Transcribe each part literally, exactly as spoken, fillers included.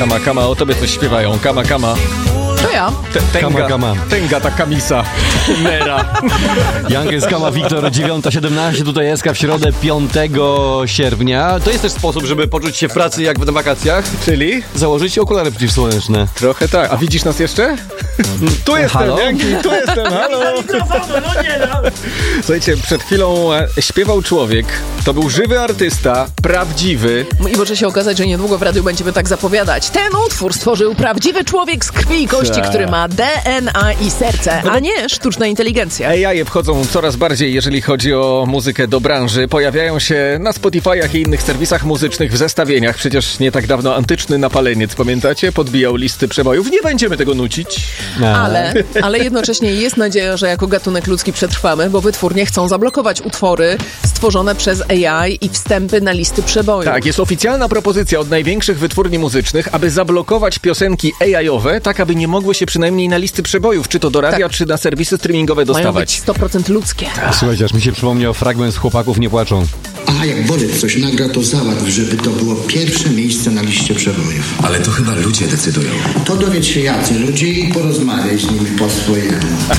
Kama, kama, o tobie coś śpiewają. Kama, kama. To ja. Te, tenga, Kama, kama. Tenga ta kamisa. Nera. Youngest Kama, Wiktor, dziewiąta siedemnaście, tutaj S K w środę piątego sierpnia. To jest też sposób, żeby poczuć się w pracy jak w wakacjach. Czyli? Założyć okulary przeciwsłoneczne. Trochę tak. A widzisz nas jeszcze? Tu jestem, Halo? Janki, tu jestem, halo. Słuchajcie, przed chwilą e, śpiewał człowiek. To był żywy artysta, prawdziwy. I może się okazać, że niedługo w radiu będziemy tak zapowiadać. Ten utwór stworzył prawdziwy człowiek z krwi i kości, Tak. który ma D N A i serce, a nie sztuczna inteligencja. A I wchodzą coraz bardziej, jeżeli chodzi o muzykę do branży. Pojawiają się na Spotify'ach i innych serwisach muzycznych w zestawieniach. Przecież nie tak dawno antyczny napaleniec, pamiętacie? Podbijał listy przebojów. Nie będziemy tego nucić. Ale, ale jednocześnie jest nadzieja, że jako gatunek ludzki przetrwamy, bo wytwórnie chcą zablokować utwory stworzone przez A I i wstępy na listy przebojów. Tak, jest oficjalna propozycja od największych wytwórni muzycznych, aby zablokować piosenki A I-owe, tak aby nie mogły się przynajmniej na listy przebojów, czy to do radia, Tak. czy na serwisy streamingowe Mają być dostawać. sto procent ludzkie. Słuchajcie, aż mi się przypomniał fragment z Chłopaków nie płaczą. A jak Borys coś nagra, to załatw, żeby to było pierwsze miejsce na liście przebojów. Ale to chyba ludzie decydują. To dowiedz się jacy ludzie i porozmawiaj z nimi po swojemu.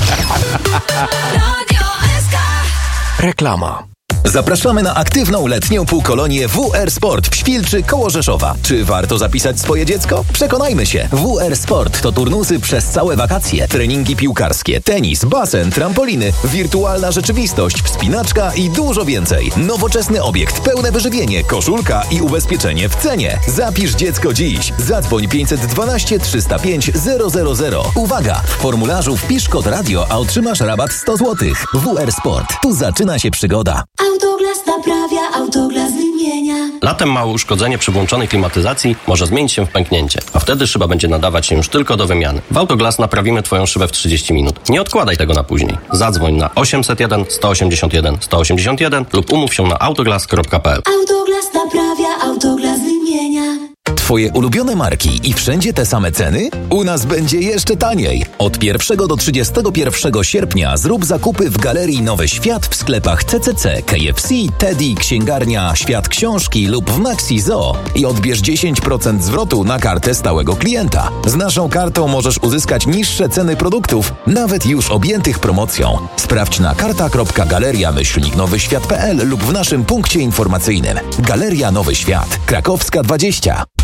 Reklama. Zapraszamy na aktywną letnią półkolonię W R Sport w Świlczy koło Rzeszowa. Czy warto zapisać swoje dziecko? Przekonajmy się. W R Sport to turnusy przez całe wakacje, treningi piłkarskie, tenis, basen, trampoliny, wirtualna rzeczywistość, wspinaczka i dużo więcej. Nowoczesny obiekt, pełne wyżywienie, koszulka i ubezpieczenie w cenie. Zapisz dziecko dziś. Zadzwoń pięćset dwanaście trzysta pięć zero zero zero. Uwaga! W formularzu wpisz kod radio, a otrzymasz rabat sto złotych. W R Sport. Tu zaczyna się przygoda. Autoglas naprawia, Autoglas wymienia. Latem małe uszkodzenie przy włączonej klimatyzacji może zmienić się w pęknięcie, a wtedy szyba będzie nadawać się już tylko do wymiany. W Autoglas naprawimy Twoją szybę w trzydzieści minut. Nie odkładaj tego na później. Zadzwoń na osiemset jeden sto osiemdziesiąt jeden sto osiemdziesiąt jeden lub umów się na autoglas kropka p l. Autoglas naprawia, Autoglas wymienia. Twoje ulubione marki i wszędzie te same ceny? U nas będzie jeszcze taniej. Od pierwszego do trzydziestego pierwszego sierpnia zrób zakupy w Galerii Nowy Świat w sklepach C C C, K F C, Teddy, Księgarnia, Świat Książki lub w Maxi Zoo i odbierz dziesięć procent zwrotu na kartę stałego klienta. Z naszą kartą możesz uzyskać niższe ceny produktów, nawet już objętych promocją. Sprawdź na karta kropka galeria myślnik nowy świat kropka p l lub w naszym punkcie informacyjnym. Galeria Nowy Świat, Krakowska dwadzieścia.